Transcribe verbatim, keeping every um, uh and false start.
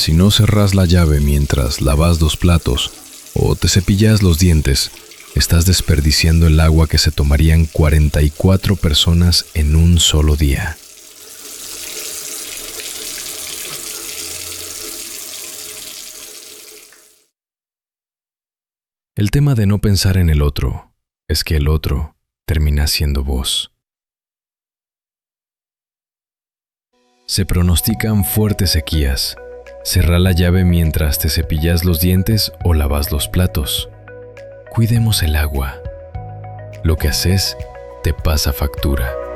Si no cerrás la llave mientras lavas los platos o te cepillas los dientes, estás desperdiciando el agua que se tomarían cuarenta y cuatro personas en un solo día. El tema de no pensar en el otro es que el otro termina siendo vos. Se pronostican fuertes sequías. Cerrá la llave mientras te cepillas los dientes o lavas los platos. Cuidemos el agua. Lo que haces te pasa factura.